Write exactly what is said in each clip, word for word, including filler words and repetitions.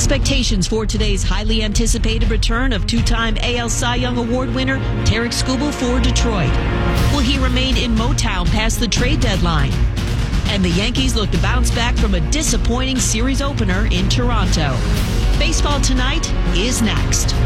Expectations for today's highly anticipated return of two-time A L Cy Young Award winner Tarik Skubal for Detroit. Will he remain in Motown past the trade deadline? And the Yankees look to bounce back from a disappointing series opener in Toronto. Baseball Tonight is next.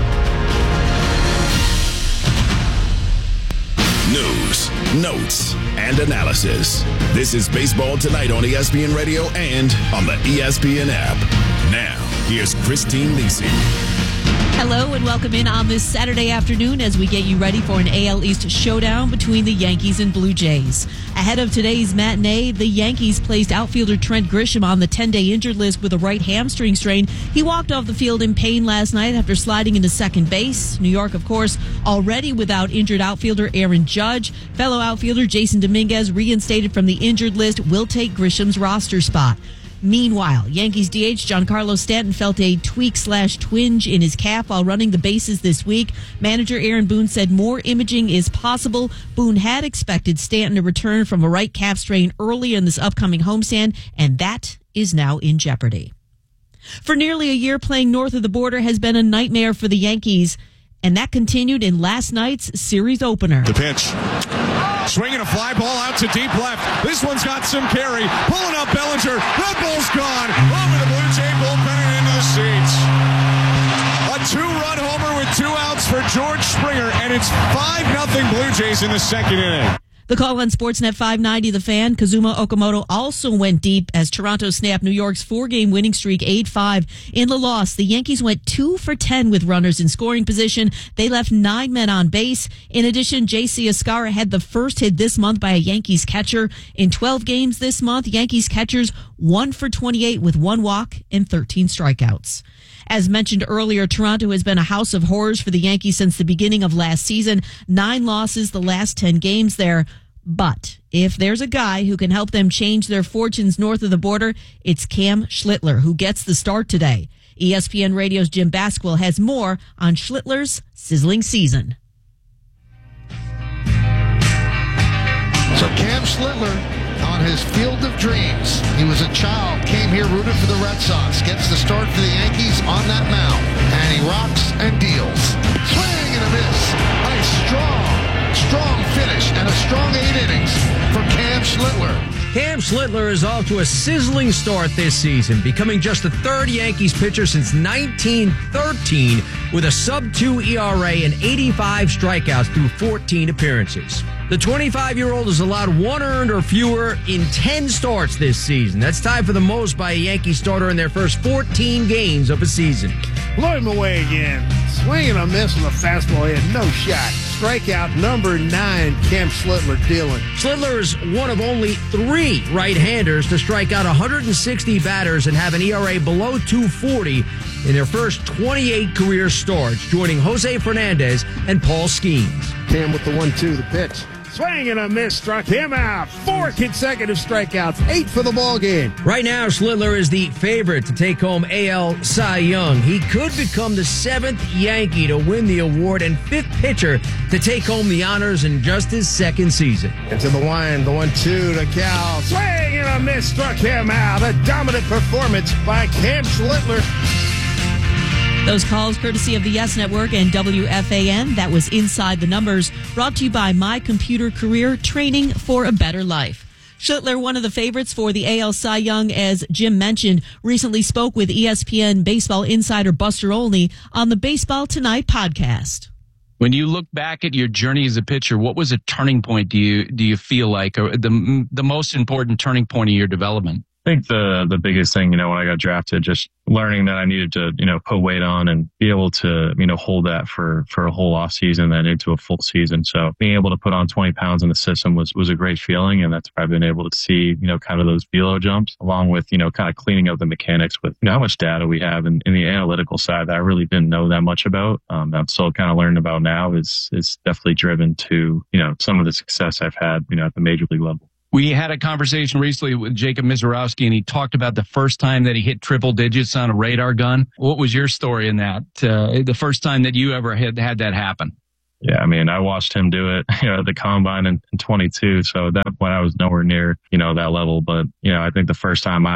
News, notes, and analysis. This is Baseball Tonight on E S P N Radio and on the E S P N app. Now, here's Christine Lisi. Hello and welcome in on this Saturday afternoon as we get you ready for an A L East showdown between the Yankees and Blue Jays. Ahead of today's matinee, the Yankees placed outfielder Trent Grisham on the ten-day injured list with a right hamstring strain. He walked off the field in pain last night after sliding into second base. New York, of course, already without injured outfielder Aaron Judge. Fellow outfielder Jason Dominguez, reinstated from the injured list, will take Grisham's roster spot. Meanwhile, Yankees D H Giancarlo Stanton felt a tweak slash twinge in his calf while running the bases this week. Manager Aaron Boone said more imaging is possible. Boone had expected Stanton to return from a right calf strain early in this upcoming homestand, and that is now in jeopardy. For nearly a year, playing north of the border has been a nightmare for the Yankees, and that continued in last night's series opener. The pitch. Swinging a fly ball out to deep left. This one's got some carry. Pulling up Bellinger. That ball's gone. Over the Blue Jay bullpen and into the seats. A two-run homer with two outs for George Springer, and it's five nothing Blue Jays in the second inning. The call on Sportsnet five ninety, The Fan, Kazuma Okamoto also went deep as Toronto snapped New York's four-game winning streak eight five. In the loss, the Yankees went two for ten with runners in scoring position. They left nine men on base. In addition, J C Escarra had the first hit this month by a Yankees catcher. In twelve games this month, Yankees catchers one for twenty-eight with one walk and thirteen strikeouts. As mentioned earlier, Toronto has been a house of horrors for the Yankees since the beginning of last season. Nine losses the last ten games there. But if there's a guy who can help them change their fortunes north of the border, it's Cam Schlittler, who gets the start today. E S P N Radio's Jim Basquill has more on Schlittler's sizzling season. So Cam Schlittler on his field of dreams. He was a child, came here, rooted for the Red Sox, gets the start for the Yankees on that mound, and he rocks and deals. Swing and a miss. A strong, strong finish and a strong eight innings from Cam Schlittler. Cam Schlittler is off to a sizzling start this season, becoming just the third Yankees pitcher since nineteen thirteen with a sub two E R A and eighty-five strikeouts through fourteen appearances. The twenty-five-year-old has allowed one earned or fewer in ten starts this season. That's tied for the most by a Yankee starter in their first fourteen games of a season. Blow him away again. Swing and a miss on the fastball. He had no shot. Strikeout number nine, Cam Schlittler dealing. Schlittler is one of only three right-handers to strike out one hundred sixty batters and have an E R A below two forty in their first twenty-eight career starts, joining Jose Fernandez and Paul Skeens. Cam with the one two, the pitch. Swing and a miss, struck him out. Four consecutive strikeouts, eight for the ball game. Right now, Schlittler is the favorite to take home A L Cy Young. He could become the seventh Yankee to win the award and fifth pitcher to take home the honors in just his second season. Into the line, the one two to Cal. Swing and a miss, struck him out. A dominant performance by Cam Schlittler. Those calls courtesy of the Yes Network and W F A N. That was Inside the Numbers, brought to you by My Computer Career, training for a better life. Schlittler, one of the favorites for the A L Cy Young, as Jim mentioned, recently spoke with E S P N baseball insider Buster Olney on the Baseball Tonight podcast. When you look back at your journey as a pitcher, what was a turning point do you do you feel like, or the the most important turning point of your development? I think the the biggest thing, you know, when I got drafted, just learning that I needed to, you know, put weight on and be able to, you know, hold that for, for a whole off season, then into a full season. So being able to put on twenty pounds in the system was, was a great feeling. And that's where I've been able to see, you know, kind of those velo jumps along with, you know, kind of cleaning up the mechanics with, you know, how much data we have in, in the analytical side that I really didn't know that much about. Um, I'm still kind of learning about now is, is definitely driven to, you know, some of the success I've had, you know, at the major league level. We had a conversation recently with Jacob Misiorowski, and he talked about the first time that he hit triple digits on a radar gun. What was your story in that? Uh, the first time that you ever had had that happen? Yeah, I mean, I watched him do it, you know, at the combine in, in twenty-two. So at that point, I was nowhere near, you know, that level. But, you know, I think the first time I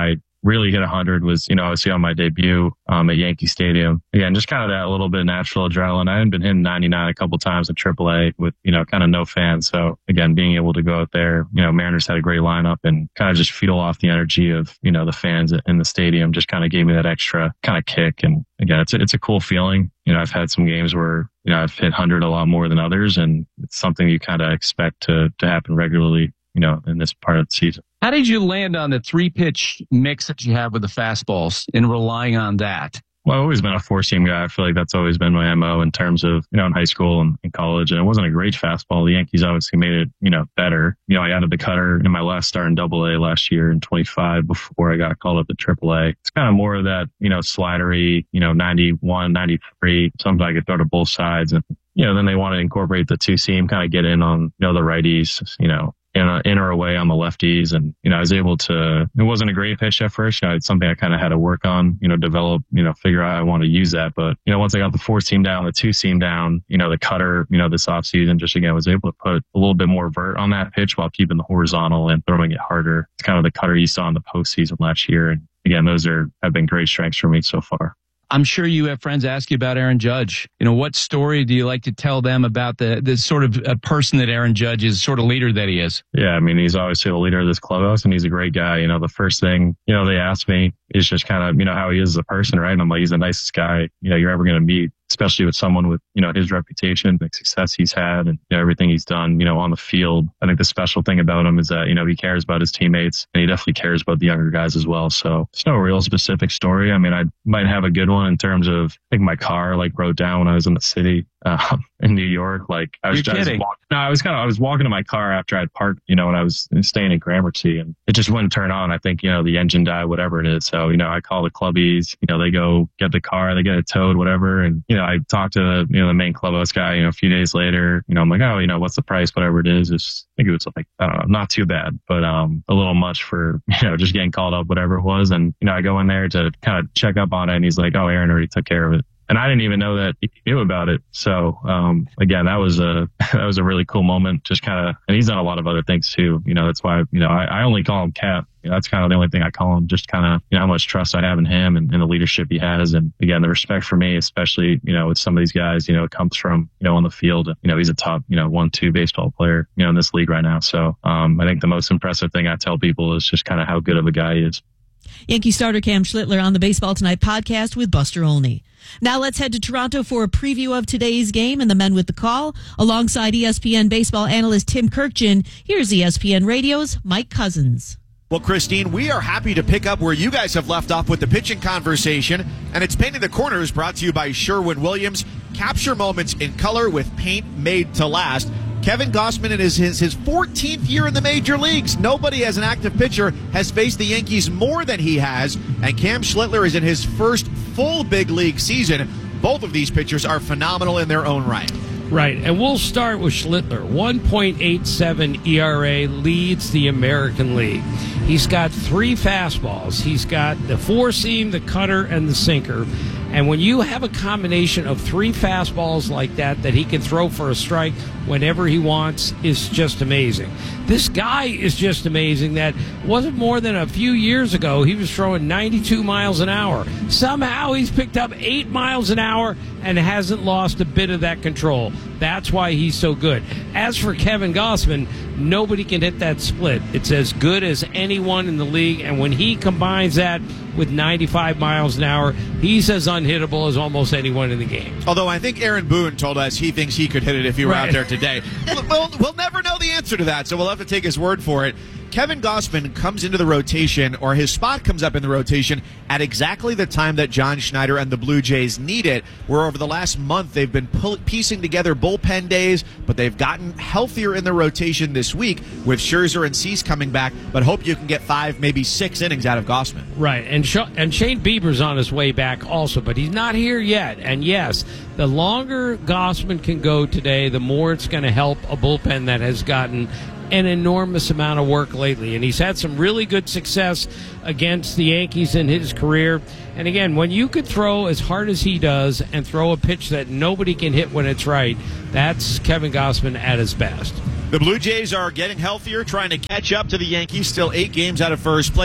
really hit one hundred was, you know, obviously on my debut um, at Yankee Stadium. Again, just kind of that little bit of natural adrenaline. I hadn't been hitting ninety-nine a couple times in triple A with, you know, kind of no fans. So again, being able to go out there, you know, Mariners had a great lineup and kind of just feel off the energy of, you know, the fans in the stadium just kind of gave me that extra kind of kick. And again, it's a, it's a cool feeling. You know, I've had some games where, you know, I've hit one hundred a lot more than others, and it's something you kind of expect to to happen regularly, you know, in this part of the season. How did you land on the three pitch mix that you have with the fastballs and relying on that? Well, I've always been a four-seam guy. I feel like that's always been my M O in terms of, you know, in high school and in college. And it wasn't a great fastball. The Yankees obviously made it, you know, better. You know, I added the cutter in my last start in double A last year in twenty-five before I got called up to triple A. It's kind of more of that, you know, slidery, you know, ninety-one, ninety-three, something I could throw to both sides. And, you know, then they want to incorporate the two-seam, kind of get in on, you know, the righties, you know, in, a, in or away on the lefties. And, you know, I was able to, it wasn't a great pitch at first. You know, it's something I kind of had to work on, you know, develop, you know, figure out how I want to use that. But, you know, once I got the four seam down, the two seam down, you know, the cutter, you know, this off season, just again, was able to put a little bit more vert on that pitch while keeping the horizontal and throwing it harder. It's kind of the cutter you saw in the postseason last year. And again, those are, have been great strengths for me so far. I'm sure you have friends ask you about Aaron Judge. You know, what story do you like to tell them about the, the sort of a person that Aaron Judge is, sort of leader that he is? Yeah, I mean, he's obviously the leader of this clubhouse, and he's a great guy. You know, the first thing, you know, they ask me is just kind of, you know, how he is as a person, right? And I'm like, he's the nicest guy, you know, you're ever going to meet, especially with someone with, you know, his reputation, the success he's had, and you know, everything he's done, you know, on the field. I think the special thing about him is that, you know, he cares about his teammates, and he definitely cares about the younger guys as well. So there's no real specific story. I mean, I might have a good one in terms of, I think my car like broke down when I was in the city um, in New York. Like I was You're just walking, no, I was kind of, I was walking to my car after I'd parked, you know, when I was staying in Gramercy, and it just wouldn't turn on. I think, you know, the engine died, whatever it is. So, you know, I call the clubbies, you know, they go get the car, they get it towed, whatever. And, you know, I talked to, you know, the main clubhouse guy, you know, a few days later, you know, I'm like, oh, you know, what's the price? Whatever it is. It's, I think it was like, I don't know, not too bad, but, um, a little much for, you know, just getting called up, whatever it was. And, you know, I go in there to kind of check up on it, and he's like, oh, Aaron already took care of it. And I didn't even know that he knew about it. So, um, again, that was a, that was a really cool moment. Just kind of, and he's done a lot of other things too. You know, that's why, you know, I, I only call him Cap. You know, that's kind of the only thing I call him, just kind of, you know, how much trust I have in him and, and the leadership he has. And again, the respect for me, especially, you know, with some of these guys, you know, it comes from, you know, on the field. You know, he's a top, you know, one, two baseball player, you know, in this league right now. So, um, I think the most impressive thing I tell people is just kind of how good of a guy he is. Yankee starter Cam Schlittler on the Baseball Tonight podcast with Buster Olney. Now let's head to Toronto for a preview of today's game and the men with the call. Alongside E S P N baseball analyst Tim Kirkjian, here's E S P N Radio's Mike Cousins. Well, Christine, we are happy to pick up where you guys have left off with the pitching conversation, and it's Painting the Corners, brought to you by Sherwin-Williams. Capture moments in color with paint made to last. Kevin Gausman is his, his fourteenth year in the major leagues. Nobody as an active pitcher has faced the Yankees more than he has, and Cam Schlittler is in his first full big league season. Both of these pitchers are phenomenal in their own right. Right, and we'll start with Schlittler. one point eight seven E R A, leads the American League. He's got three fastballs. He's got the four-seam, the cutter, and the sinker. And when you have a combination of three fastballs like that that he can throw for a strike whenever he wants, is just amazing. This guy is just amazing. That wasn't more than a few years ago. He was throwing ninety-two miles an hour. Somehow he's picked up eight miles an hour and hasn't lost a bit of that control. That's why he's so good. As for Kevin Gausman, nobody can hit that split. It's as good as anyone in the league, and when he combines that with ninety-five miles an hour, he's as unhittable as almost anyone in the game. Although I think Aaron Boone told us he thinks he could hit it if he were right out there today. we'll, we'll never know the answer to that, so we'll have to take his word for it. Kevin Gausman comes into the rotation, or his spot comes up in the rotation, at exactly the time that John Schneider and the Blue Jays need it, where over the last month they've been pull- piecing together bullpen days, but they've gotten healthier in the rotation this week with Scherzer and Cease coming back, but hope you can get five, maybe six innings out of Gausman. Right, and Sh- and Shane Bieber's on his way back also, but he's not here yet. And yes, the longer Gausman can go today, the more it's going to help a bullpen that has gotten an enormous amount of work lately, and he's had some really good success against the Yankees in his career. And again, when you could throw as hard as he does and throw a pitch that nobody can hit when it's right, that's Kevin Gausman at his best. The Blue Jays are getting healthier, trying to catch up to the Yankees, still eight games out of first place.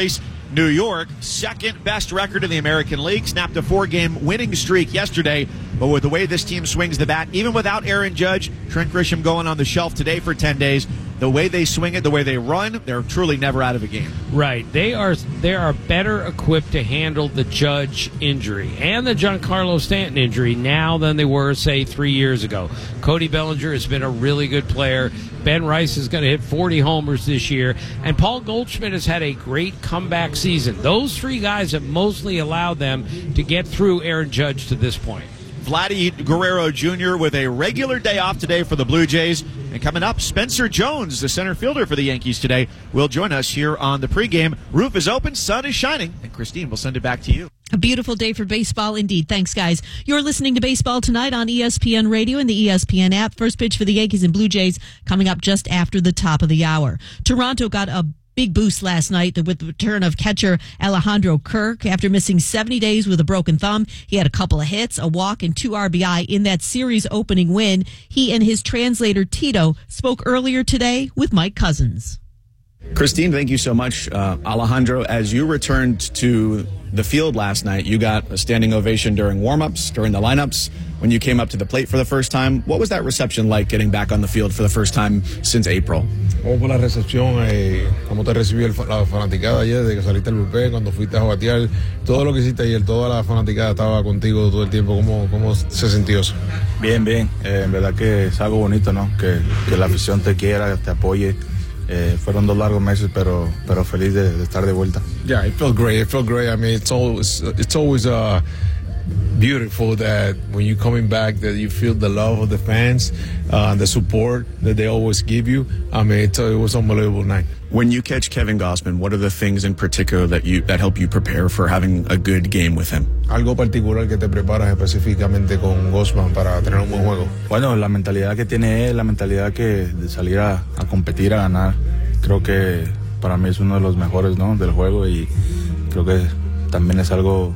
New York, second best record in the American League, snapped a four-game winning streak yesterday. But with the way this team swings the bat, even without Aaron Judge, Trent Grisham going on the shelf today for ten days, the way they swing it, the way they run, they're truly never out of a game. Right. They are they are better equipped to handle the Judge injury and the Giancarlo Stanton injury now than they were, say, three years ago. Cody Bellinger has been a really good player. Ben Rice is going to hit forty homers this year. And Paul Goldschmidt has had a great comeback season. Those three guys have mostly allowed them to get through Aaron Judge to this point. Vladdy Guerrero Junior with a regular day off today for the Blue Jays. And coming up, Spencer Jones, the center fielder for the Yankees today, will join us here on the pregame. Roof is open, sun is shining, and Christine will send it back to you. A beautiful day for baseball indeed. Thanks, guys. You're listening to Baseball Tonight on E S P N Radio and the E S P N app. First pitch for the Yankees and Blue Jays coming up just after the top of the hour. Toronto got a big boost last night with the return of catcher Alejandro Kirk. After missing seventy days with a broken thumb, he had a couple of hits, a walk, and two R B I in that series opening win. He and his translator Tito spoke earlier today with Mike Cousins. Christine, thank you so much. Uh, Alejandro, as you returned to the field last night, you got a standing ovation during warm-ups, during the lineups. When you came up to the plate for the first time, what was that reception like getting back on the field for the first time since April? ¿Cómo fue la recepción? Eh, ¿Cómo te recibió el, la fanaticada ayer de que saliste al bullpen, cuando fuiste a batear? Todo lo que hiciste ayer, toda la fanaticada estaba contigo todo el tiempo. ¿Cómo, cómo se sintió eso? Bien, bien. Eh, en verdad que es algo bonito, ¿no? Que, que la afición te quiera, te apoye. Eh, fueron dos largos meses, pero pero feliz de, de estar de vuelta. Yeah, it felt great. It felt great. I mean, it's always it's always uh, beautiful that when you're coming back, that you feel the love of the fans, uh, the support that they always give you. I mean, it, it was an unbelievable night. When you catch Kevin Gausman, what are the things in particular that you that help you prepare for having a good game with him? Algo particular que te preparas específicamente con Gausman para tener un buen juego. Bueno, la mentalidad que tiene él, la mentalidad que de salir a, a competir, a ganar, creo que para mí es uno de los mejores, ¿no? Del juego, y creo que también es algo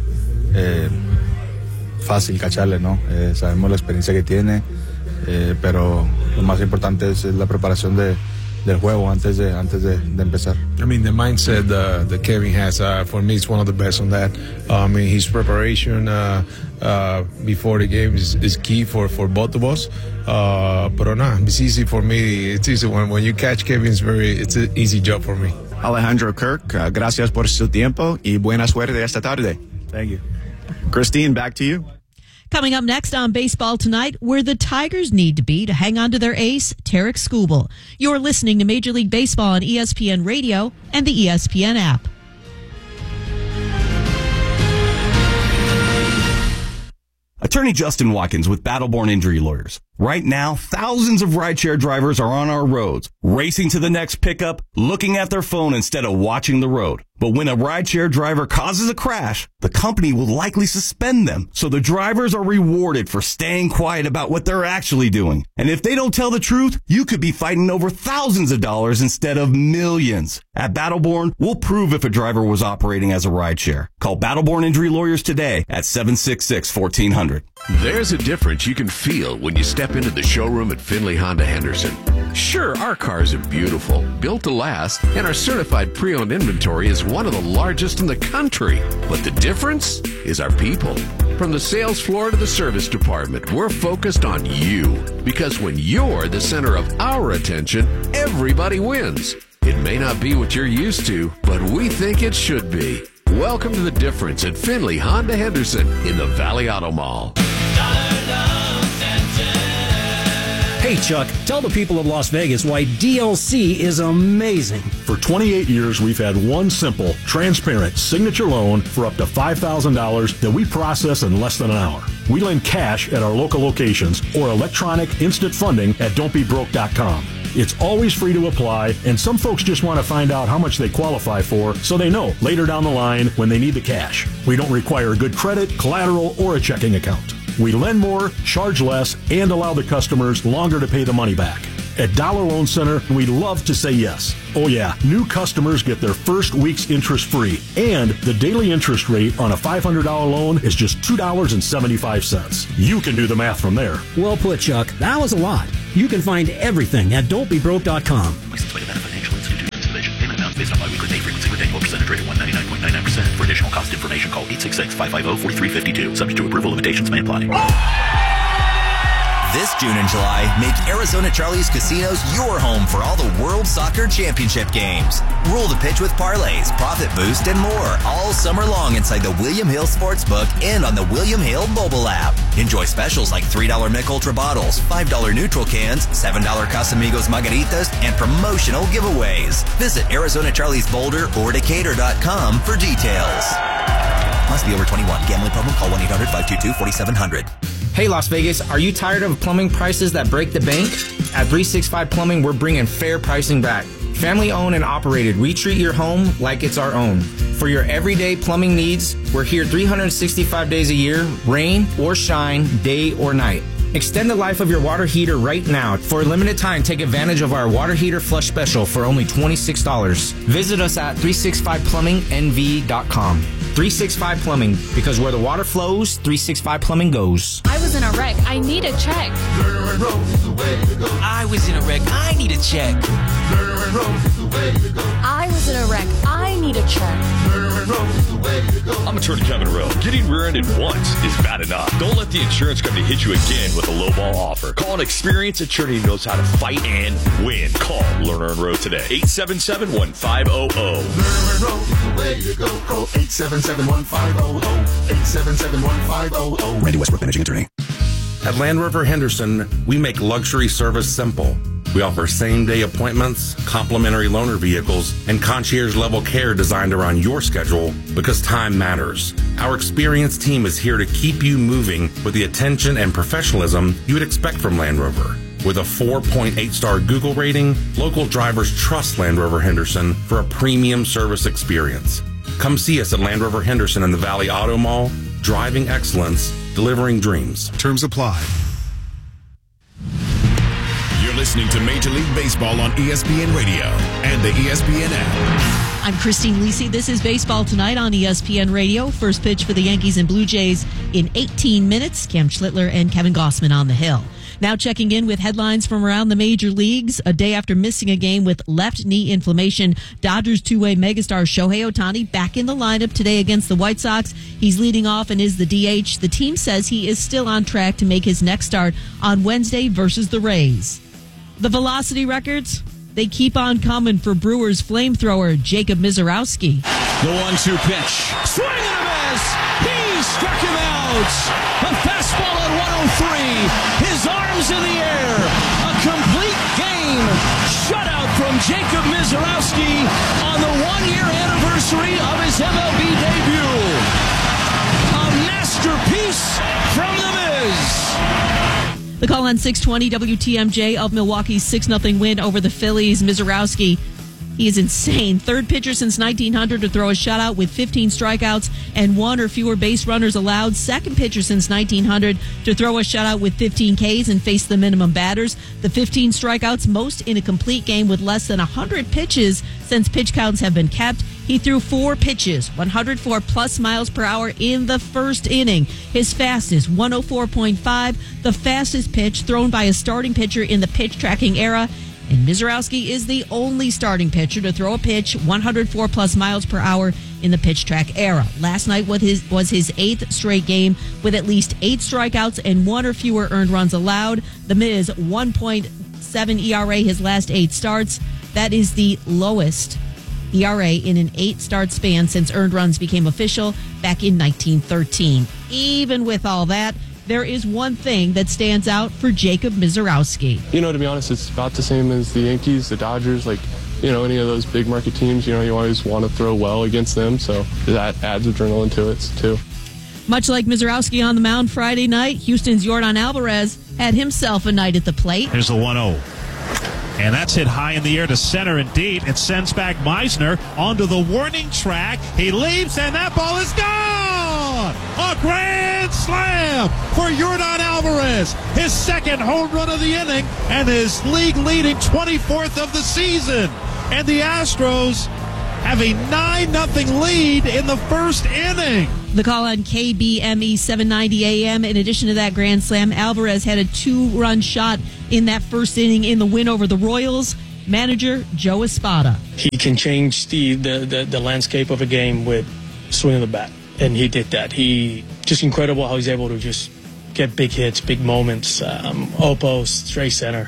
eh, fácil cacharle, ¿no? Eh, sabemos la experiencia que tiene, eh, pero lo más importante es, es la preparación de del juego antes de antes de, de empezar. I mean, the mindset uh, that Kevin has, uh, for me, is one of the best on that. Uh, I mean, his preparation uh, uh, before the game is, is key for, for both of us. Uh, but no, it's easy for me. It's easy when when you catch Kevin. It's very it's an easy job for me. Alejandro Kirk, uh, gracias por su tiempo y buena suerte esta tarde. Thank you. Christine, back to you. Coming up next on Baseball Tonight, where the Tigers need to be to hang on to their ace, Tarek Skubal. You're listening to Major League Baseball on E S P N Radio and the E S P N app. Attorney Justin Watkins with Battleborn Injury Lawyers. Right now, thousands of rideshare drivers are on our roads, racing to the next pickup, looking at their phone instead of watching the road. But when a rideshare driver causes a crash, the company will likely suspend them. So the drivers are rewarded for staying quiet about what they're actually doing. And if they don't tell the truth, you could be fighting over thousands of dollars instead of millions. At Battleborn, we'll prove if a driver was operating as a rideshare. Call Battleborn Injury Lawyers today at seven six six, fourteen hundred. There's a difference you can feel when you step into the showroom at Findlay Honda Henderson. Sure, our cars are beautiful, built to last, and our certified pre-owned inventory is one of the largest in the country. But the difference is our people. From the sales floor to the service department, we're focused on you. Because when you're the center of our attention, everybody wins. It may not be what you're used to, but we think it should be. Welcome to the difference at Findlay Honda Henderson in the Valley Auto Mall. Hey, Chuck, tell the people of Las Vegas why D L C is amazing. For twenty-eight years, we've had one simple, transparent signature loan for up to five thousand dollars that we process in less than an hour. We lend cash at our local locations or electronic instant funding at don't be broke dot com. It's always free to apply, and some folks just want to find out how much they qualify for so they know later down the line when they need the cash. We don't require good credit, collateral, or a checking account. We lend more, charge less, and allow the customers longer to pay the money back. At Dollar Loan Center, we love to say yes. Oh yeah, new customers get their first week's interest free, and the daily interest rate on a five hundred dollars loan is just two dollars and seventy-five cents. You can do the math from there. Well put, Chuck. That was a lot. You can find everything at don't be broke dot com. Licensed by Nevada Financial Institute. Installation payment amounts based on biweekly pay frequency with annual percentage rate of one ninety. Call eight six six, five five zero, four three five two. Subject to approval. Limitations may apply. This June and July, make Arizona Charlie's Casinos your home for all the World Soccer Championship games. Rule the pitch with parlays, profit boost, and more all summer long inside the William Hill Sportsbook and on the William Hill mobile app. Enjoy specials like three dollar Mick Ultra bottles, five dollar neutral cans, seven dollar Casamigos margaritas, and promotional giveaways. Visit Arizona Charlie's Boulder or Decatur dot com for details. Must be over twenty-one. Gambling problem? Call one eight hundred, five two two, four seven zero zero. Hey Las Vegas, are you tired of plumbing prices that break the bank? At three sixty-five Plumbing, we're bringing fair pricing back. Family owned and operated, we treat your home like it's our own. For your everyday plumbing needs, we're here three hundred sixty-five days a year, rain or shine, day or night. Extend the life of your water heater right now. For a limited time, take advantage of our water heater flush special for only twenty-six dollars. Visit us at three sixty-five plumbing N V dot com. three sixty-five Plumbing, because where the water flows, three sixty-five Plumbing goes. I was in a wreck. I need a check. I was in a wreck. I need a check. I was in a wreck. I need a check. I'm attorney Kevin Rowe. Getting rear-ended once is bad enough. Don't let the insurance company hit you again with a lowball offer. Call an experienced attorney who knows how to fight and win. Call Lerner and Rowe today. eight seven seven, one five zero zero. Lerner and Rowe is the way to go. Call eight seven seven, one five zero zero. eight seven seven, one five zero zero. Randy Westbrook, managing attorney. At Land Rover Henderson, we make luxury service simple. We offer same-day appointments, complimentary loaner vehicles, and concierge-level care designed around your schedule because time matters. Our experienced team is here to keep you moving with the attention and professionalism you would expect from Land Rover. With a four point eight star Google rating, local drivers trust Land Rover Henderson for a premium service experience. Come see us at Land Rover Henderson in the Valley Auto Mall. Driving excellence, delivering dreams. Terms apply. You're listening to Major League Baseball on E S P N Radio and the E S P N app. I'm Christine Lisi. This is Baseball Tonight on E S P N Radio. First pitch for the Yankees and Blue Jays in eighteen minutes. Cam Schlittler and Kevin Gossman on the hill. Now checking in with headlines from around the major leagues. A day after missing a game with left knee inflammation, Dodgers two-way megastar Shohei Ohtani back in the lineup today against the White Sox. He's leading off and is the D H. The team says he is still on track to make his next start on Wednesday versus the Rays. The velocity records, they keep on coming for Brewers flamethrower Jacob Misiorowski. The one two pitch. Swing and a miss. He struck him out. A fastball at one oh three. His arms in the air. A complete game. Shutout from Jacob Misiorowski on the one-year anniversary of his M L B debut. A masterpiece from the Miz. The call on six twenty W T M J of Milwaukee's six nothing win over the Phillies. Misiorowski, he is insane. Third pitcher since nineteen hundred to throw a shutout with fifteen strikeouts and one or fewer base runners allowed. Second pitcher since nineteen hundred to throw a shutout with fifteen Ks and face the minimum batters. The fifteen strikeouts, most in a complete game with less than one hundred pitches since pitch counts have been kept. He threw four pitches, one hundred four plus miles per hour in the first inning. His fastest, one oh four point five, the fastest pitch thrown by a starting pitcher in the pitch tracking era. And Misiorowski is the only starting pitcher to throw a pitch one hundred four plus miles per hour in the pitch track era. Last night was his, was his eighth straight game with at least eight strikeouts and one or fewer earned runs allowed. The Miz, one point seven E R A his last eight starts. That is the lowest E R A in an eight-start span since earned runs became official back in nineteen thirteen. Even with all that, there is one thing that stands out for Jacob Misiorowski. You know, to be honest, it's about the same as the Yankees, the Dodgers, like, you know, any of those big market teams. You know, you always want to throw well against them, so that adds adrenaline to it, too. Much like Misiorowski on the mound Friday night, Houston's Yordan Alvarez had himself a night at the plate. Here's the one oh. And that's hit high in the air to center and deep. It sends back Meisner onto the warning track. He leaps, and that ball is gone! A grand slam for Yordan Alvarez. His second home run of the inning and his league-leading twenty-fourth of the season. And the Astros have a nine nothing lead in the first inning. The call on K B M E seven ninety A M. In addition to that grand slam, Alvarez had a two-run shot in that first inning in the win over the Royals. Manager Joe Espada. He can change the, the, the, the landscape of a game with swing of the bat. and he did that. He just incredible how he's able to just get big hits, big moments, um, opos, straight center.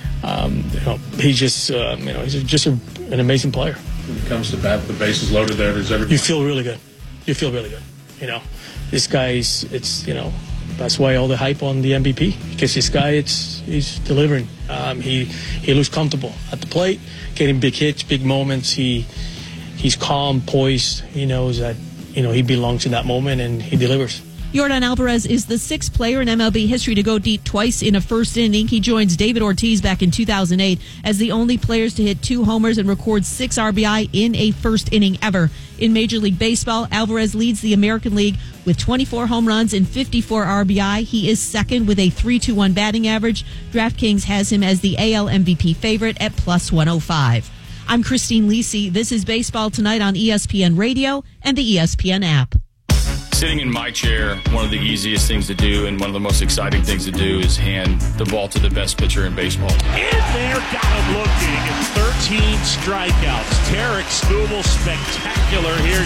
Um, you know, he's just um, you know he's just a, an amazing player. When it comes to bat, the bases loaded there, does everybody... You feel really good. You feel really good. You know, this guy's, it's, you know, that's why all the hype on the M V P, because this guy, it's he's delivering. Um, he he looks comfortable at the plate, getting big hits, big moments. He he's calm, poised. He knows that, you know, he belongs in that moment, and he delivers. Yordan Alvarez is the sixth player in M L B history to go deep twice in a first inning. He joins David Ortiz back in two thousand eight as the only players to hit two homers and record six R B I in a first inning ever. In Major League Baseball, Alvarez leads the American League with twenty-four home runs and fifty-four R B I. He is second with a three two one batting average. DraftKings has him as the A L M V P favorite at plus one oh five. I'm Christine Lisi. This is Baseball Tonight on E S P N Radio and the E S P N app. Sitting in my chair, one of the easiest things to do and one of the most exciting things to do is hand the ball to the best pitcher in baseball. In there, got him looking. thirteen strikeouts. Tarik Skubal, spectacular here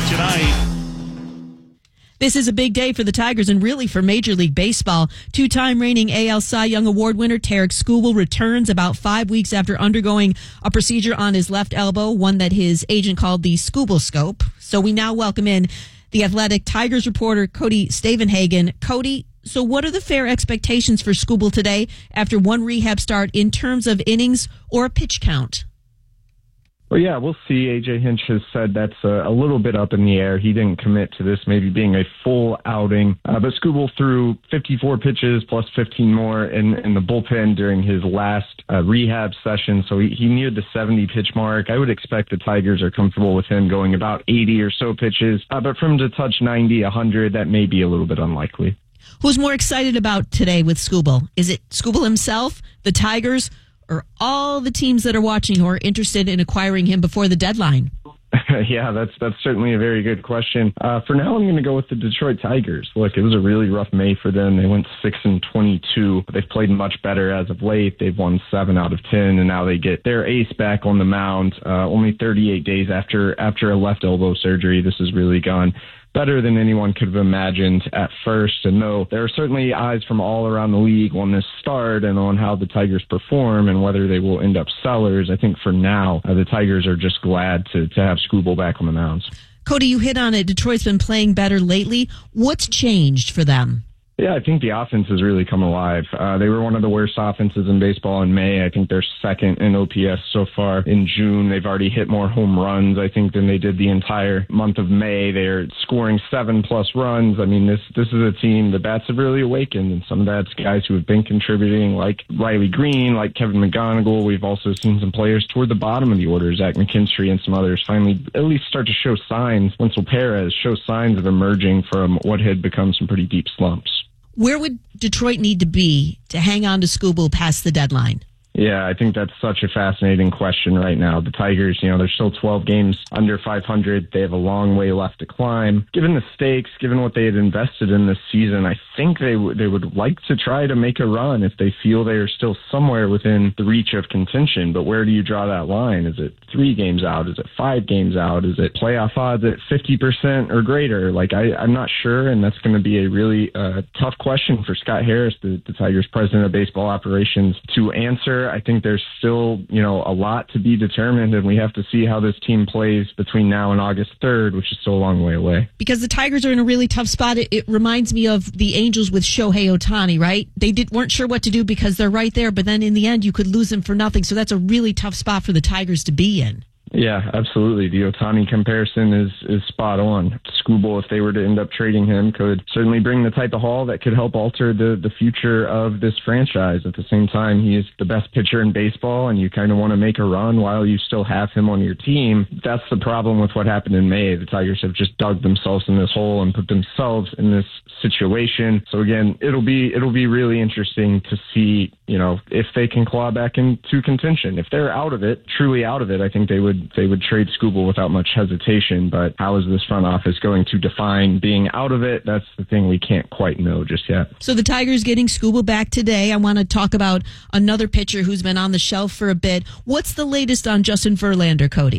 tonight. This is a big day for the Tigers and really for Major League Baseball. Two-time reigning A L Cy Young Award winner Tarik Skubal returns about five weeks after undergoing a procedure on his left elbow, one that his agent called the Skubal scope. So we now welcome in The Athletic Tigers reporter Cody Stavenhagen. Cody, so what are the fair expectations for Skubal today after one rehab start in terms of innings or pitch count? Well, yeah, we'll see. A J Hinch has said that's a, a little bit up in the air. He didn't commit to this maybe being a full outing. Uh, but Skubal threw fifty-four pitches plus fifteen more in, in the bullpen during his last uh, rehab session. So he, he neared the seventy pitch mark. I would expect the Tigers are comfortable with him going about eighty or so pitches. Uh, but for him to touch ninety, one hundred, that may be a little bit unlikely. Who's more excited about today with Skubal? Is it Skubal himself, the Tigers, or all the teams that are watching who are interested in acquiring him before the deadline? Yeah, that's that's certainly a very good question. Uh, for now, I'm going to go with the Detroit Tigers. Look, it was a really rough May for them. They went six and twenty-two. They've played much better as of late. They've won seven out of ten, and now they get their ace back on the mound. Uh, only thirty-eight days after after a left elbow surgery. This has really gone better than anyone could have imagined at first. And though there are certainly eyes from all around the league on this start and on how the Tigers perform and whether they will end up sellers, I think for now, uh, the Tigers are just glad to, to have Skubal back on the mounds. Cody, you hit on it. Detroit's been playing better lately. What's changed for them? Yeah, I think the offense has really come alive. Uh, they were one of the worst offenses in baseball in May. I think they're second in O P S so far. In June, they've already hit more home runs, I think, than they did the entire month of May. They're scoring seven-plus runs. I mean, this this is a team, the bats have really awakened, and some of that's guys who have been contributing, like Riley Green, like Kevin McGonigal. We've also seen some players toward the bottom of the order, Zach McKinstry and some others, finally at least start to show signs, Winsel Perez, show signs of emerging from what had become some pretty deep slumps. Where would Detroit need to be to hang on to Skubal past the deadline? Yeah, I think that's such a fascinating question right now. The Tigers, you know, they're still twelve games under five hundred. They have a long way left to climb. Given the stakes, given what they had invested in this season, I think they, w- they would like to try to make a run if they feel they are still somewhere within the reach of contention. But where do you draw that line? Is it three games out? Is it five games out? Is it playoff odds at fifty percent or greater? Like, I, I'm not sure, and that's going to be a really uh, tough question for Scott Harris, the, the Tigers president of baseball operations, to answer. I think there's still, you know, a lot to be determined, and we have to see how this team plays between now and August third, which is still a long way away. Because the Tigers are in a really tough spot. It, it reminds me of the Angels with Shohei Ohtani, right? They did, weren't sure what to do because they're right there, but then in the end, you could lose them for nothing. So that's a really tough spot for the Tigers to be in. Yeah, absolutely. The Ohtani comparison is, is spot on. Skubal, if they were to end up trading him, could certainly bring the type of haul that could help alter the, the future of this franchise. At the same time, he is the best pitcher in baseball, and you kind of want to make a run while you still have him on your team. That's the problem with what happened in May. The Tigers have just dug themselves in this hole and put themselves in this situation. So again, it'll be it'll be really interesting to see, you know, if they can claw back into contention. If they're out of it, truly out of it, I think they would they would trade Skubal without much hesitation. But how is this front office going to define being out of it? That's the thing we can't quite know just yet. So the Tigers getting Skubal back today. I want to talk about another pitcher who's been on the shelf for a bit. What's the latest on Justin Verlander, Cody?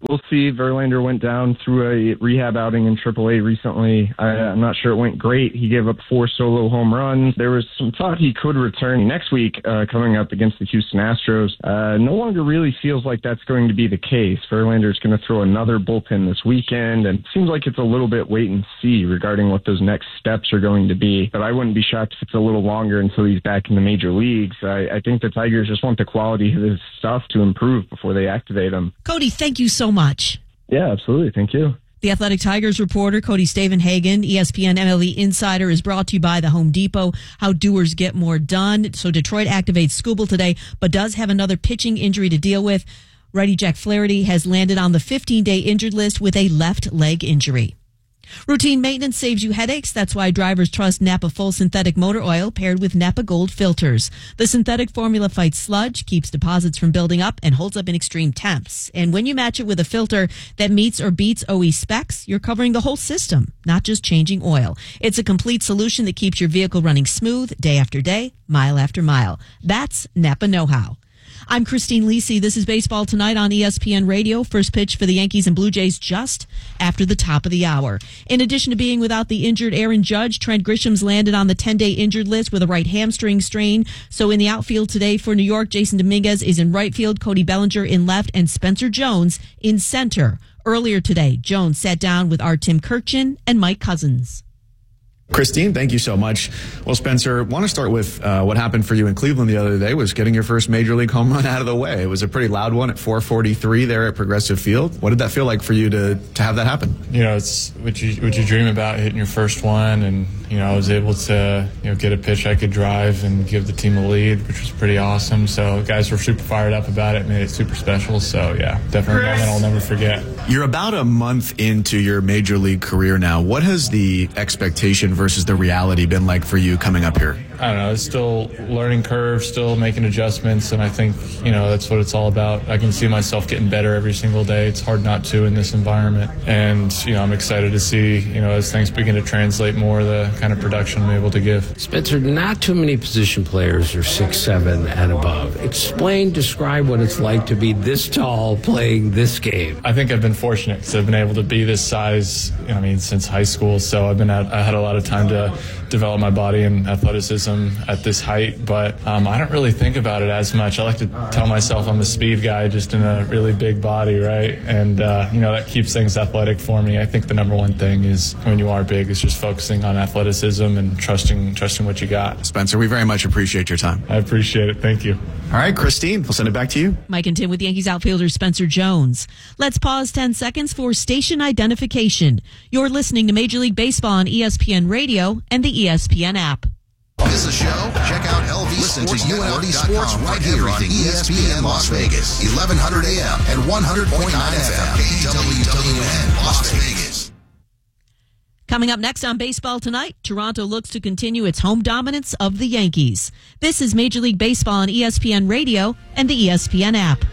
We'll see. Verlander went down through a rehab outing in triple A recently. I, I'm not sure it went great. He gave up four solo home runs. There was some thought he could return next week uh, coming up against the Houston Astros. Uh, no longer really feels like that's going to be the case. Verlander's going to throw another bullpen this weekend, and it seems like it's a little bit wait and see regarding what those next steps are going to be. But I wouldn't be shocked if it's a little longer until he's back in the major leagues. I, I think the Tigers just want the quality of his stuff to improve before they activate him. Cody, thank you so much. Yeah, absolutely. Thank you. The Athletic Tigers reporter, Cody Stavenhagen, E S P N M L B Insider, is brought to you by the Home Depot. How doers get more done. So Detroit activates Skubal today, but does have another pitching injury to deal with. Righty Jack Flaherty has landed on the fifteen-day injured list with a left leg injury. Routine maintenance saves you headaches. That's why drivers trust Napa Full Synthetic Motor Oil paired with Napa Gold filters. The synthetic formula fights sludge, keeps deposits from building up, and holds up in extreme temps. And when you match it with a filter that meets or beats O E specs, you're covering the whole system, not just changing oil. It's a complete solution that keeps your vehicle running smooth day after day, mile after mile. That's Napa know-how. I'm Christine Lisi. This is Baseball Tonight on E S P N Radio. First pitch for the Yankees and Blue Jays just after the top of the hour. In addition to being without the injured Aaron Judge, Trent Grisham's landed on the ten-day injured list with a right hamstring strain. So in the outfield today for New York, Jason Dominguez is in right field, Cody Bellinger in left, and Spencer Jones in center. Earlier today, Jones sat down with our Tim Kirchin and Mike Cousins. Christine, thank you so much. Well, Spencer, want to start with uh, what happened for you in Cleveland the other day was getting your first major league home run out of the way. It was a pretty loud one at four forty-three there at Progressive Field. What did that feel like for you to to have that happen? You know, it's what you what you dream about, hitting your first one, and you know, I was able to you know get a pitch I could drive and give the team a lead, which was pretty awesome. So guys were super fired up about it, made it super special. So yeah, definitely a moment I'll never forget. You're about a month into your major league career now. What has the expectation versus the reality been like for you coming up here? I don't know. It's still learning curve, still making adjustments, and I think, you know, that's what it's all about. I can see myself getting better every single day. It's hard not to in this environment. And, you know, I'm excited to see, you know, as things begin to translate more, the kind of production I'm able to give. Spencer, not too many position players are six seven and above. Explain, describe what it's like to be this tall playing this game. I think I've been fortunate because I've been able to be this size, I mean, since high school. So I've been at, I had a lot of time to develop my body and athleticism at this height, but um, I don't really think about it as much. I like to tell myself I'm a speed guy just in a really big body, right? And, uh, you know, that keeps things athletic for me. I think the number one thing is when you are big is just focusing on athleticism and trusting trusting what you got. Spencer, we very much appreciate your time. I appreciate it. Thank you. All right, Christine, we'll send it back to you. Mike and Tim with Yankees outfielder Spencer Jones. Let's pause ten seconds for station identification. You're listening to Major League Baseball on E S P N Radio and the E S P N app. Miss the show? Check out L V Listen Sports to U N L V Sports right here on E S P N Las Vegas, eleven hundred A M and one hundred point nine F M, K W W N Las Vegas. Coming up next on Baseball Tonight, Toronto looks to continue its home dominance of the Yankees. This is Major League Baseball on E S P N Radio and the E S P N app.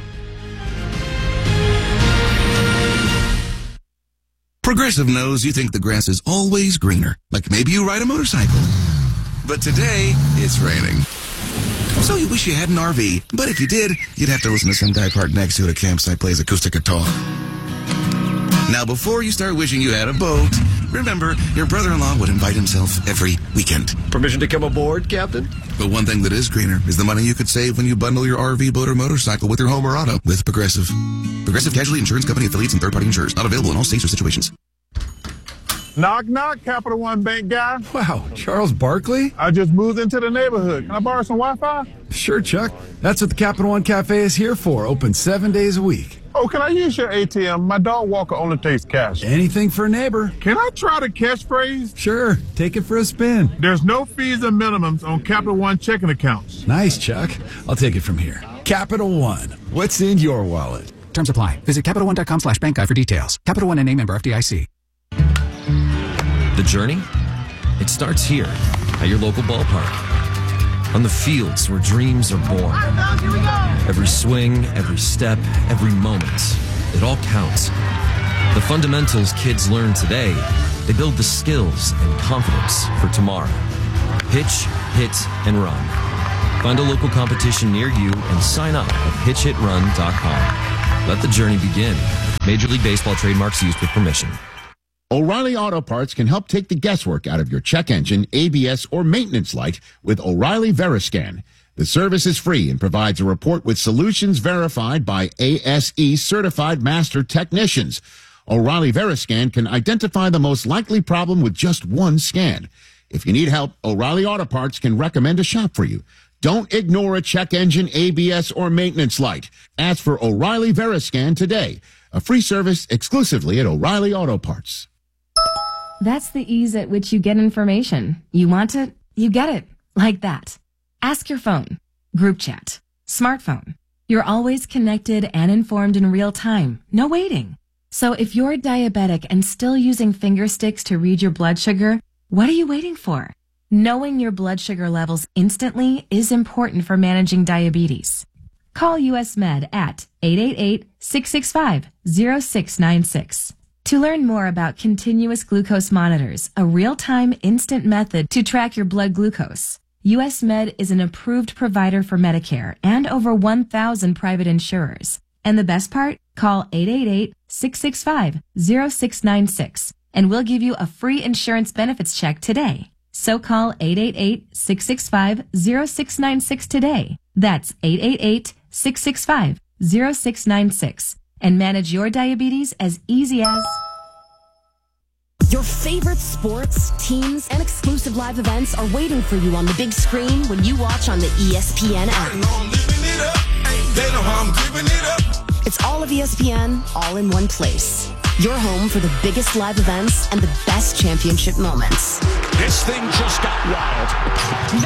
Progressive knows you think the grass is always greener, like maybe you ride a motorcycle. But today, it's raining. So you wish you had an R V, but if you did, you'd have to listen to some guy parked next to it at a campsite plays acoustic guitar. Now, before you start wishing you had a boat, remember, your brother-in-law would invite himself every weekend. Permission to come aboard, Captain? But one thing that is greener is the money you could save when you bundle your R V, boat, or motorcycle with your home or auto with Progressive. Progressive Casualty Insurance Company affiliates and third-party insurers. Not available in all states or situations. Knock, knock, Capital One Bank guy. Wow, Charles Barkley? I just moved into the neighborhood. Can I borrow some Wi-Fi? Sure, Chuck. That's what the Capital One Cafe is here for. Open seven days a week. Oh, can I use your A T M? My dog walker only takes cash. Anything for a neighbor. Can I try the catchphrase? Sure. Take it for a spin. There's no fees or minimums on Capital One checking accounts. Nice, Chuck. I'll take it from here. Capital One. What's in your wallet? Terms apply. Visit Capital One dot com slash bank guide for details. Capital One and name member F D I C. The journey? It starts here, at your local ballpark. On the fields where dreams are born. Every swing, every step, every moment, it all counts. The fundamentals kids learn today, they build the skills and confidence for tomorrow. Pitch, hit, and run. Find a local competition near you and sign up at pitch hit run dot com. Let the journey begin. Major League Baseball trademarks used with permission. O'Reilly Auto Parts can help take the guesswork out of your check engine, A B S, or maintenance light with O'Reilly Veriscan. The service is free and provides a report with solutions verified by A S E certified master technicians. O'Reilly Veriscan can identify the most likely problem with just one scan. If you need help, O'Reilly Auto Parts can recommend a shop for you. Don't ignore a check engine, A B S, or maintenance light. Ask for O'Reilly Veriscan today. A free service exclusively at O'Reilly Auto Parts. That's the ease at which you get information. You want it, you get it. Like that. Ask your phone. Group chat. Smartphone. You're always connected and informed in real time. No waiting. So if you're diabetic and still using finger sticks to read your blood sugar, what are you waiting for? Knowing your blood sugar levels instantly is important for managing diabetes. Call U S Med at eight eight eight, six six five, zero six nine six. To learn more about continuous glucose monitors, a real-time instant method to track your blood glucose, U S Med is an approved provider for Medicare and over one thousand private insurers. And the best part? Call eight eight eight, six six five, zero six nine six and we'll give you a free insurance benefits check today. So call eight eight eight, six six five, zero six nine six today. That's eight eight eight, six six five, zero six nine six and manage your diabetes as easy as... Your favorite sports, teams, and exclusive live events are waiting for you on the big screen when you watch on the E S P N app. It's all of E S P N, all in one place. Your home for the biggest live events and the best championship moments. This thing just got wild.